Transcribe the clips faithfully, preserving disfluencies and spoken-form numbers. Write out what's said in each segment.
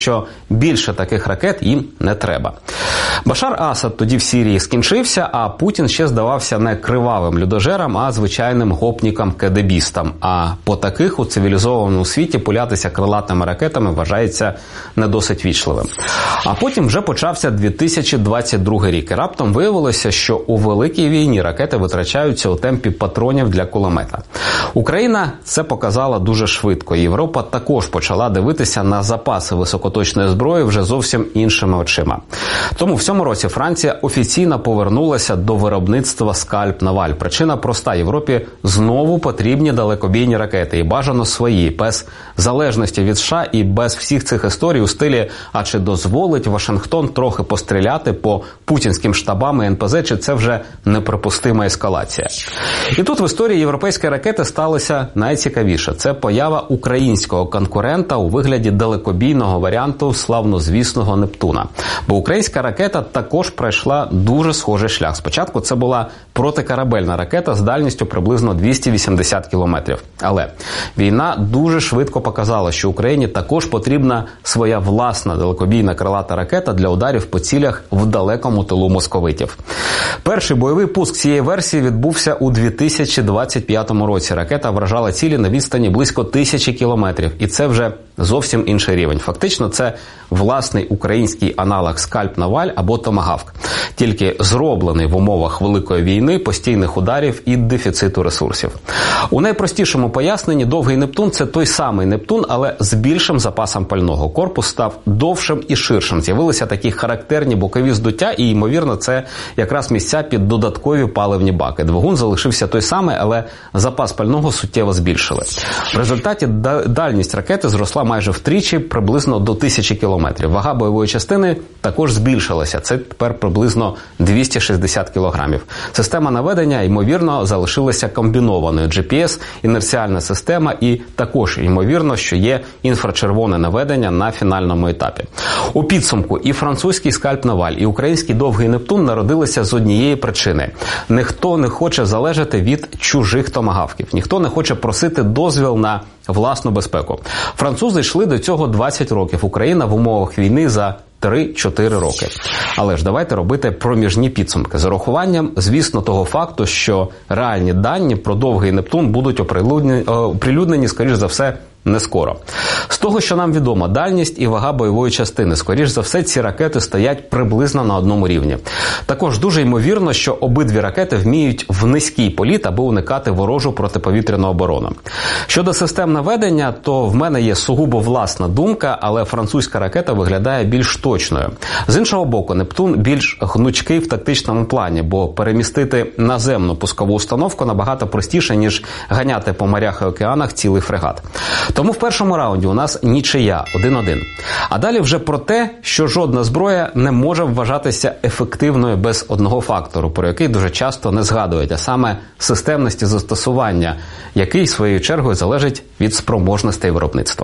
що більше таких ракет їм не треба. Башар Асад тоді в Сирії скінчився, а Путін ще здавався не кривавим людожером, а звичайним гопніком-кедебістом. А по таких у цивілізованому світі пулятися крилатими ракетами вважається не досить вічливим. А потім вже почався дві тисячі двадцять другий рік. І раптом виявилося, що у великій війні ракети витрачаються у темпі патронів для кулемета. Україна це показала дуже швидко. Європа також почала дивитися на запаси високоточної зброї вже зовсім іншими очима. Тому в цьому році Франція офіційно повернулася до виробництва скальп-наваль. Причина проста. Європі знову потрібні далекобійні ракети. І бажано свої, без залежності від США і без всіх цих історій у стилі «А чи дозволить Вашингтон трохи постріляти по путінським штабам і ен пе зет, чи це вже неприпустима ескалація». І тут в історії європейської ракети сталося найцікавіше. Це поява українського конкурента у вигляді далекобійного варіанту славнозвісного «Нептуна». Бо українська ракета також пройшла дуже схожий шлях. Спочатку це була протикорабельна ракета з дальністю приблизно двісті вісімдесят кілометрів. Але війна дуже швидко показала, що Україні також потрібна своя власна далекобійна крилата ракета для ударів по цілях в далекому тилу московитів. Перший бойовий пуск цієї версії відбувся у дві тисячі двадцять п'ятому році. Ракета вражала цілі на відстані близько тисячі кілометрів. І це вже зовсім інший рівень. Фактично, це власний український аналог скальп-наваль або томагавк. Тільки зроблений в умовах Великої війни, постійних ударів і дефіциту ресурсів. У найпростішому поясненні довгий Нептун – це той самий Нептун, але з більшим запасом пального. Корпус став довшим і ширшим. З'явилися такі характерні бокові здуття і, ймовірно, це якраз місця під додаткові паливні баки. Двигун залишився той самий, але запас пального суттєво збільшили. В результаті дальність ракети зросла майже втричі, приблизно до тисячі кілометрів. Вага бойової частини також збільшилася. Це тепер приблизно двісті шістдесят кілограмів. Система наведення, ймовірно, залишилася комбінованою. джі пі ес, інерціальна система і також, ймовірно, що є інфрачервоне наведення на фінальному етапі. У підсумку і французький скальп-наваль, і український довгий Нептун народилися з однієї причини. Ніхто не хоче залежати від чужих томагавків. Ніхто не хоче просити дозвіл на власну безпеку. Французи йшли до цього двадцять років. Україна в умовах війни за три-чотири роки. Але ж давайте робити проміжні підсумки. З урахуванням, звісно, того факту, що реальні дані про довгий Нептун будуть оприлюднені, скоріш за все, не скоро. З того, що нам відомо, дальність і вага бойової частини, скоріш за все, ці ракети стоять приблизно на одному рівні. Також дуже ймовірно, що обидві ракети вміють в низький політ, аби уникати ворожу протиповітряну оборону. Щодо систем наведення, то в мене є сугубо власна думка, але французька ракета виглядає більш точною. З іншого боку, Нептун більш гнучкий в тактичному плані, бо перемістити наземну пускову установку набагато простіше, ніж ганяти по морях і океанах цілий фрегат. Тому в першому раунді у нас нічия один-один. А далі вже про те, що жодна зброя не може вважатися ефективною без одного фактору, про який дуже часто не згадують, а саме системності застосування, який, своєю чергою, залежить від спроможностей виробництва.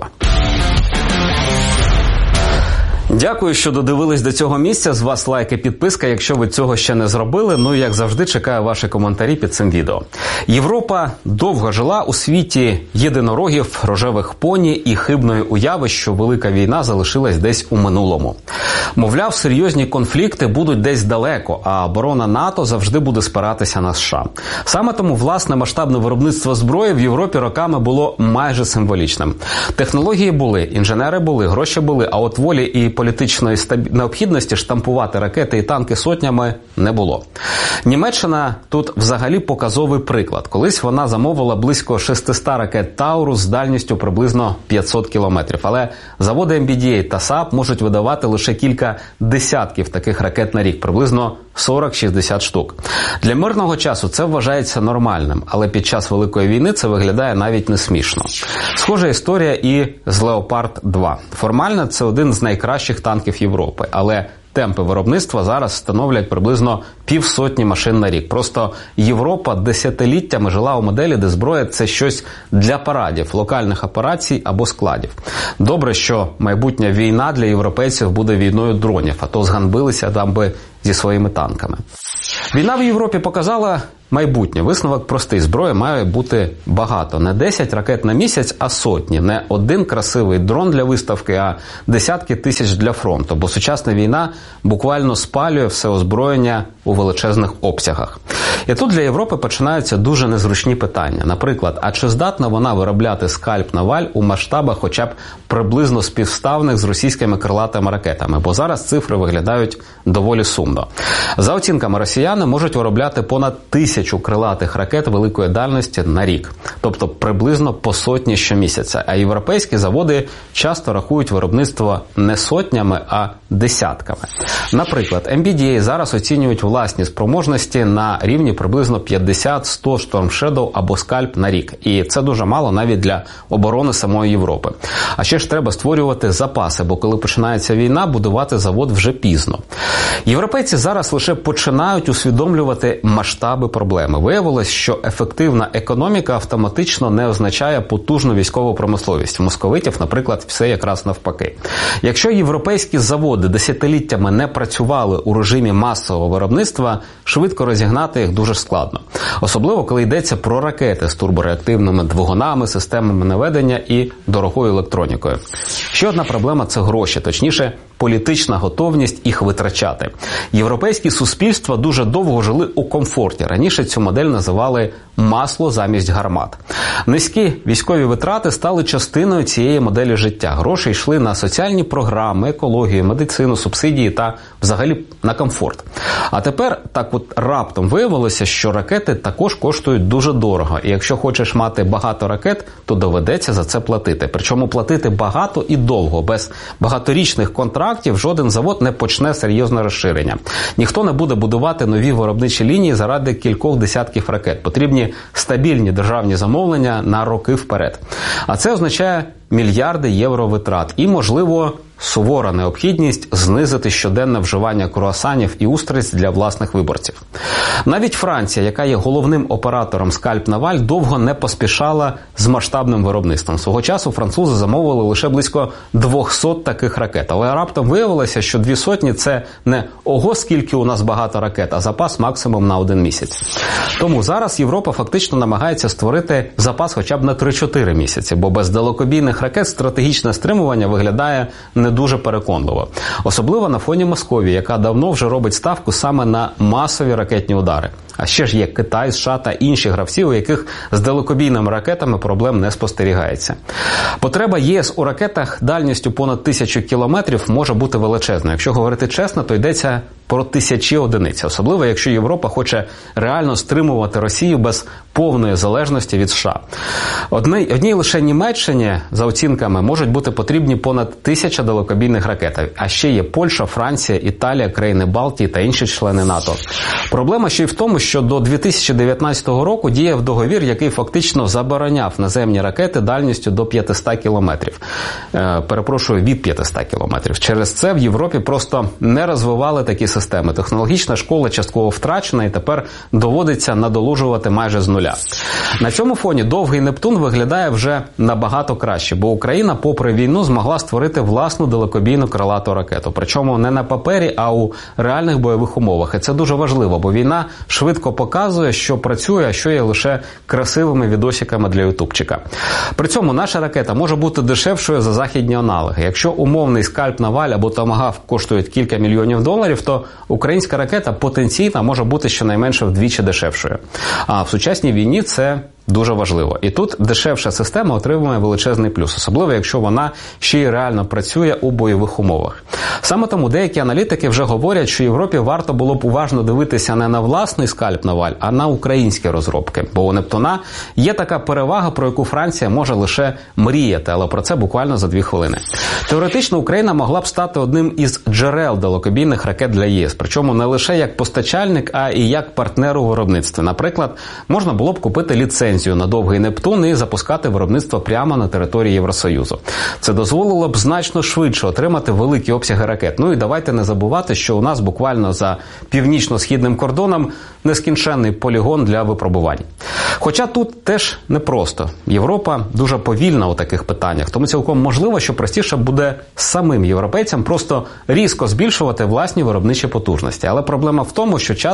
Дякую, що додивились до цього місця. З вас лайк і підписка, якщо ви цього ще не зробили. Ну і, як завжди, чекаю ваші коментарі під цим відео. Європа довго жила у світі єдинорогів, рожевих поні і хибної уяви, що велика війна залишилась десь у минулому. Мовляв, серйозні конфлікти будуть десь далеко, а оборона НАТО завжди буде спиратися на США. Саме тому, власне, масштабне виробництво зброї в Європі роками було майже символічним. Технології були, інженери були, гроші були, а от волі і політичної необхідності штампувати ракети і танки сотнями не було. Німеччина тут взагалі показовий приклад. Колись вона замовила близько шістсот ракет Таурус з дальністю приблизно п'ятсот кілометрів. Але заводи ем бі ді ей та СААБ можуть видавати лише кілька десятків таких ракет на рік, приблизно сорок-шістдесят штук. Для мирного часу це вважається нормальним, але під час Великої війни це виглядає навіть не смішно. Схожа історія і з Леопард два. Формально це один з найкращих танків Європи, але темпи виробництва зараз становлять приблизно півсотні машин на рік. Просто Європа десятиліттями жила у моделі, де зброя – це щось для парадів, локальних операцій або складів. Добре, що майбутня війна для європейців буде війною дронів, а то зганьбилися там би зі своїми танками. Війна в Європі показала, майбутнє. Висновок простий. Зброї має бути багато. Не десять ракет на місяць, а сотні. Не один красивий дрон для виставки, а десятки тисяч для фронту. Бо сучасна війна буквально спалює все озброєння у величезних обсягах. І тут для Європи починаються дуже незручні питання. Наприклад, а чи здатна вона виробляти скальп Наваль у масштабах хоча б приблизно співставних з російськими крилатими ракетами? Бо зараз цифри виглядають доволі сумно. За оцінками, росіяни можуть виробляти понад тисячу крилатих ракет великої дальності на рік. Тобто приблизно по сотні щомісяця. А європейські заводи часто рахують виробництво не сотнями, а десятками. Наприклад, ем бі ді ей зараз оцінюють власні спроможності на рівні приблизно п'ятдесят-сто Storm Shadow або скальп на рік. І це дуже мало навіть для оборони самої Європи. А ще ж треба створювати запаси, бо коли починається війна, будувати завод вже пізно. Європейці зараз лише починають усвідомлювати масштаби проблеми. Виявилось, що ефективна економіка автоматично не означає потужну військову промисловість. У московитів, наприклад, все якраз навпаки. Якщо європейські заводи десятиліттями не працювали у режимі масового виробництва, швидко розігнати їх дуже складно. Особливо, коли йдеться про ракети з турбореактивними двигунами, системами наведення і дорогою електронікою. Ще одна проблема – це гроші, точніше, політична готовність їх витрачати. Європейські суспільства дуже довго жили у комфорті. Раніше цю модель називали «масло замість гармат». Низькі військові витрати стали частиною цієї моделі життя. Гроші йшли на соціальні програми, екологію, медицину, субсидії та взагалі на комфорт. А тепер так от раптом виявилося, що ракети також коштують дуже дорого. І якщо хочеш мати багато ракет, то доведеться за це платити. Причому платити багато і довго. Без багаторічних контрактів жоден завод не почне серйозне розширення. Ніхто не буде будувати нові виробничі лінії заради кількох десятків ракет. Потрібні стабільні державні замовлення на роки вперед. А це означає мільярди євро витрат і, можливо, сувора необхідність знизити щоденне вживання круасанів і устриць для власних виборців. Навіть Франція, яка є головним оператором скальп Наваль, довго не поспішала з масштабним виробництвом. Свого часу французи замовили лише близько двісті таких ракет. Але раптом виявилося, що дві сотні – це не «ого, скільки у нас багато ракет», а запас максимум на один місяць. Тому зараз Європа фактично намагається створити запас хоча б на три-чотири місяці, бо без далекобійних ракет стратегічне стримування виглядає не дуже переконливо. Особливо на фоні Московії, яка давно вже робить ставку саме на масові ракетні удари. А ще ж є Китай, США та інші гравці, у яких з далекобійними ракетами проблем не спостерігається. Потреба ЄС у ракетах дальністю понад тисячу кілометрів може бути величезною. Якщо говорити чесно, то йдеться про тисячі одиниць. Особливо, якщо Європа хоче реально стримувати Росію без повної залежності від США. Одній, одній лише Німеччині, за оцінками, можуть бути потрібні понад тисяча далекобійних ракет. А ще є Польща, Франція, Італія, країни Балтії та інші члени НАТО. Проблема ще й в тому, що до дві тисячі дев'ятнадцятого року діяв договір, який фактично забороняв наземні ракети дальністю до п'ятсот кілометрів. Е, перепрошую, від п'ятсот кілометрів. Через це в Європі просто не розвивали такі системи. Технологічна школа частково втрачена і тепер доводиться надолужувати майже з нуля. На цьому фоні довгий Нептун виглядає вже набагато краще, бо Україна, попри війну, змогла створити власну далекобійну крилату ракету. Причому не на папері, а у реальних бойових умовах. І це дуже важливо, бо війна швидко показує, що працює, а що є лише красивими відосиками для ютубчика. При цьому наша ракета може бути дешевшою за західні аналоги. Якщо умовний скальп Наваль або Томагавк коштують кілька мільйонів доларів, то українська ракета потенційно може бути щонайменше вдвічі дешевшою. А в сучасній війні це дуже важливо. І тут дешевша система отримує величезний плюс, особливо якщо вона ще й реально працює у бойових умовах. Саме тому деякі аналітики вже говорять, що Європі варто було б уважно дивитися не на власний скальп Наваль, а на українські розробки. Бо у Нептуна є така перевага, про яку Франція може лише мріяти, але про це буквально за дві хвилини. Теоретично Україна могла б стати одним із джерел далекобійних ракет для ЄС, причому не лише як постачальник, а і як партнер у виробництві. Наприклад, можна було б купити ліцензію на довгий Нептун і запускати виробництво прямо на території Євросоюзу. Це дозволило б значно швидше отримати великі обсяги ракет. Ну і давайте не забувати, що у нас буквально за північно-східним кордоном нескінченний полігон для випробувань. Хоча тут теж непросто. Європа дуже повільна у таких питаннях, тому цілком можливо, що простіше буде самим європейцям просто різко збільшувати власні виробничі потужності. Але проблема в тому, що час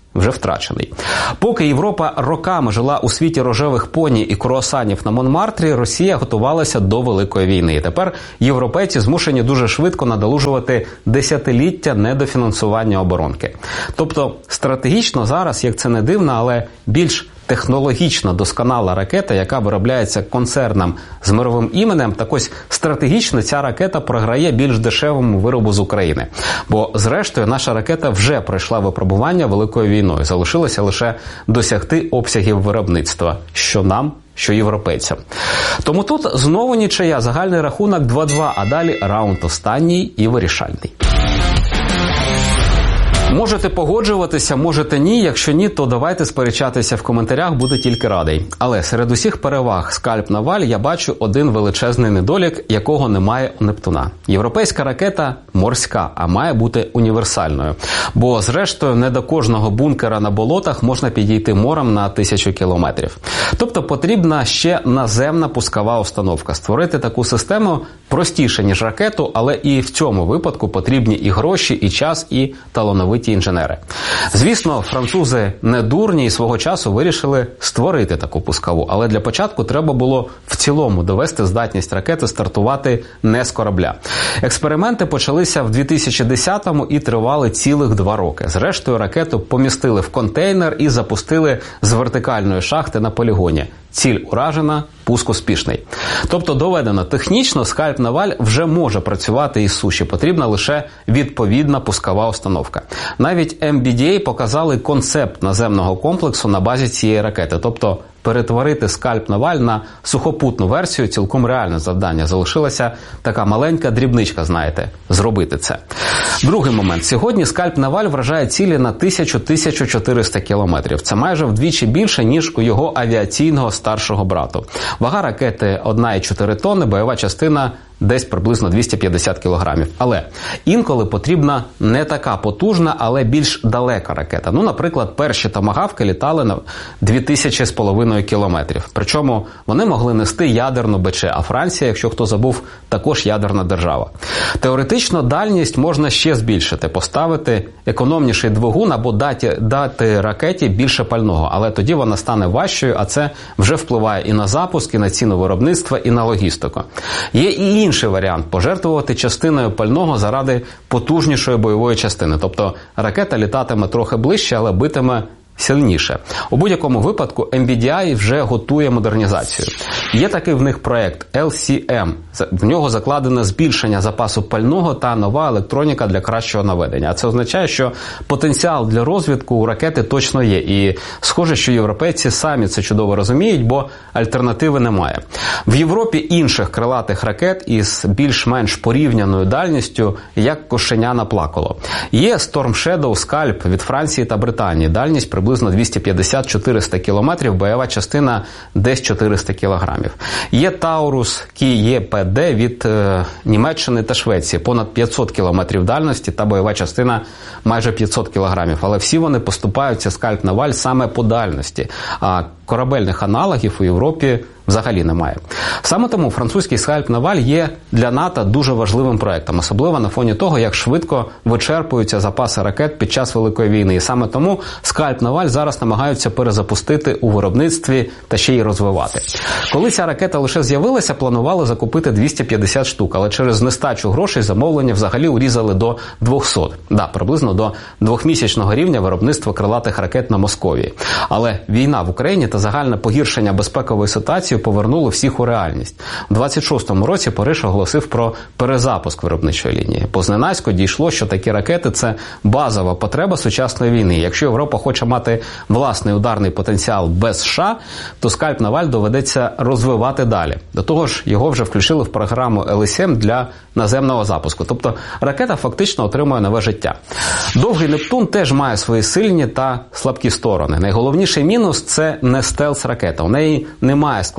вже втрачений. Поки Європа роками жила у світі рожевих поні і круасанів на Монмартрі, Росія готувалася до Великої війни. І тепер європейці змушені дуже швидко надолужувати десятиліття недофінансування оборонки. Тобто стратегічно зараз, як це не дивно, але більш технологічно досконала ракета, яка виробляється концерном з мировим іменем, так ось стратегічно ця ракета програє більш дешевому виробу з України. Бо, зрештою, наша ракета вже пройшла випробування Великою війною. Залишилося лише досягти обсягів виробництва. Що нам, що європейцям. Тому тут знову нічия, загальний рахунок два-два, а далі раунд останній і вирішальний. Можете погоджуватися, можете ні. Якщо ні, то давайте сперечатися в коментарях, буду тільки радий. Але серед усіх переваг Скальп Наваль я бачу один величезний недолік, якого немає у Нептуна. Європейська ракета морська, а має бути універсальною. Бо, зрештою, не до кожного бункера на болотах можна підійти морем на тисячу кілометрів. Тобто потрібна ще наземна пускова установка. Створити таку систему простіше, ніж ракету, але і в цьому випадку потрібні і гроші, і час, і талановиті інженери. Звісно, французи не дурні і свого часу вирішили створити таку пускову, але для початку треба було в цілому довести здатність ракети стартувати не з корабля. Експерименти почалися в дві тисячі десятому і тривали цілих два роки. Зрештою, ракету помістили в контейнер і запустили з вертикальної шахти на полігоні. Ціль уражена, пуск успішний. Тобто доведено, технічно Скальп Наваль вже може працювати із суші, потрібна лише відповідна пускова установка. Навіть ем бі ді ей показали концепт наземного комплексу на базі цієї ракети, тобто перетворити Скальп Наваль на сухопутну версію цілком реальне завдання. Залишилася така маленька дрібничка, знаєте, зробити це. Другий момент. Сьогодні Скальп Наваль вражає цілі на тисячу - тисячу чотириста кілометрів. Це майже вдвічі більше, ніж у його авіаційного старшого брату. Вага ракети одна цілих чотири тонни, бойова частина десь приблизно двісті п'ятдесят кілограмів. Але інколи потрібна не така потужна, але більш далека ракета. Ну, наприклад, перші томагавки літали на дві тисячі з половиною кілометрів. Причому вони могли нести ядерну БЧ, а Франція, якщо хто забув, також ядерна держава. Теоретично дальність можна ще збільшити, поставити економніший двигун або дати, дати ракеті більше пального, але тоді вона стане важчою, а це вже впливає і на запуск, і на ціну виробництва, і на логістику. Є і інший варіант – пожертвувати частиною пального заради потужнішої бойової частини. Тобто ракета літатиме трохи ближче, але битиме сильніше. У будь-якому випадку ем бі ді ай вже готує модернізацію. Є такий в них проект ел сі ем. В нього закладено збільшення запасу пального та нова електроніка для кращого наведення. А це означає, що потенціал для розвідку у ракети точно є. І схоже, що європейці самі це чудово розуміють, бо альтернативи немає. В Європі інших крилатих ракет із більш-менш порівняною дальністю, як кошеня наплакало. Є Storm Shadow, Скальп від Франції та Британії. Дальність приблизно двісті п'ятдесят - чотириста кілометрів, бойова частина десь чотириста кілограмів. Є Таурус Кі Є Пе Де від е, Німеччини та Швеції, понад п'ятсот кілометрів дальності та бойова частина майже п'ятсот кілограмів. Але всі вони поступаються Скальп Наваль саме по дальності, а корабельних аналогів у Європі взагалі немає. Саме тому французький Скальп Наваль є для НАТО дуже важливим проектом, особливо на фоні того, як швидко вичерпуються запаси ракет під час Великої війни. І саме тому Скальп Наваль зараз намагаються перезапустити у виробництві та ще й розвивати. Коли ця ракета лише з'явилася, планували закупити двісті п'ятдесят штук, але через нестачу грошей замовлення взагалі урізали до двохсот. Да, приблизно до двохмісячного рівня виробництва крилатих ракет на Московії. Але війна в Україні та загальне погіршення безпекової ситуації повернули всіх у реальність. У двадцять шостому році Париж оголосив про перезапуск виробничої лінії. Позненацько дійшло, що такі ракети – це базова потреба сучасної війни. Якщо Європа хоче мати власний ударний потенціал без США, то Скальп Наваль доведеться розвивати далі. До того ж, його вже включили в програму ел ес ем для наземного запуску. Тобто ракета фактично отримує нове життя. Довгий Нептун теж має свої сильні та слабкі сторони. Найголовніший мінус – це не стелс-ракета. У неї немає складних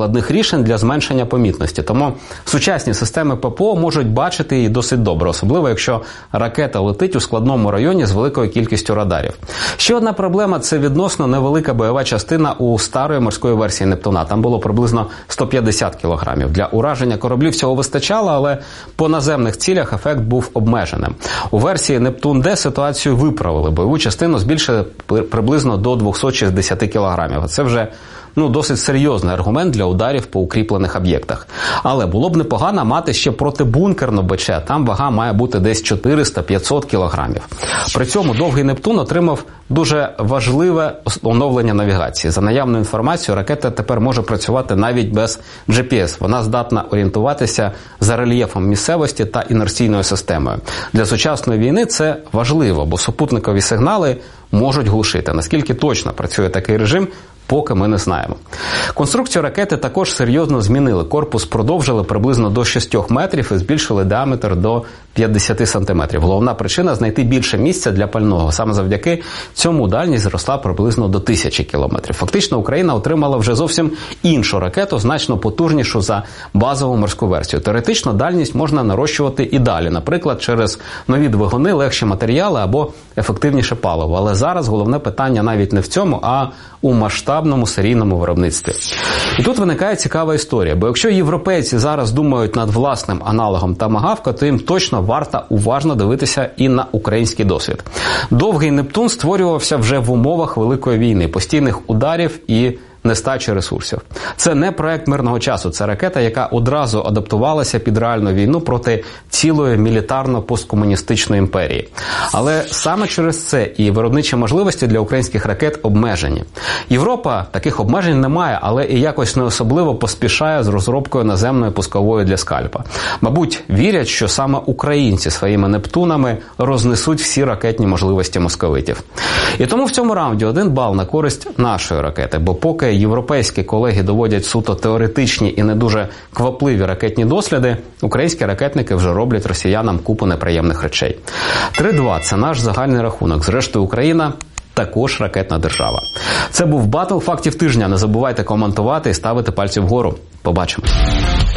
складних рішень для зменшення помітності. Тому сучасні системи ППО можуть бачити її досить добре, особливо якщо ракета летить у складному районі з великою кількістю радарів. Ще одна проблема – це відносно невелика бойова частина у старої морської версії Нептуна. Там було приблизно сто п'ятдесят кілограмів. Для ураження кораблів цього вистачало, але по наземних цілях ефект був обмеженим. У версії Нептун Д ситуацію виправили. Бойову частину збільшили приблизно до двісті шістдесят кілограмів. Це вже ну, досить серйозний аргумент для ударів по укріплених об'єктах. Але було б непогано мати ще протибункерну БЧ. Там вага має бути десь чотириста-п'ятсот кілограмів. При цьому довгий Нептун отримав дуже важливе оновлення навігації. За наявною інформацією, ракета тепер може працювати навіть без джі пі ес. Вона здатна орієнтуватися за рельєфом місцевості та інерційною системою. Для сучасної війни це важливо, бо супутникові сигнали можуть глушити. Наскільки точно працює такий режим, поки ми не знаємо. Конструкцію ракети також серйозно змінили. Корпус продовжили приблизно до шістьох метрів і збільшили діаметр до п'ятдесят сантиметрів. Головна причина – знайти більше місця для пального. Саме завдяки цьому дальність зросла приблизно до тисячі кілометрів. Фактично, Україна отримала вже зовсім іншу ракету, значно потужнішу за базову морську версію. Теоретично дальність можна нарощувати і далі, наприклад, через нові двигуни, легші матеріали або ефективніше паливо. Але зараз головне питання навіть не в цьому, а у масштабному серійному виробництві. І тут виникає цікава історія, бо якщо європейці зараз думають над власним аналогом Томагавка, то їм точно варто уважно дивитися і на український досвід. Довгий Нептун створювався вже в умовах Великої війни, постійних ударів і нестачі ресурсів. Це не проект мирного часу, це ракета, яка одразу адаптувалася під реальну війну проти цілої мілітарно-посткомуністичної імперії. Але саме через це і виробничі можливості для українських ракет обмежені. Європа таких обмежень не має, але і якось не особливо поспішає з розробкою наземної пускової для скальпа. Мабуть, вірять, що саме українці своїми Нептунами рознесуть всі ракетні можливості московитів. І тому в цьому раунді один бал на користь нашої ракети, бо поки європейські колеги доводять суто теоретичні і не дуже квапливі ракетні досліди, українські ракетники вже роблять росіянам купу неприємних речей. три-два – це наш загальний рахунок. Зрештою, Україна також ракетна держава. Це був Батл фактів тижня. Не забувайте коментувати і ставити пальці вгору. Побачимось.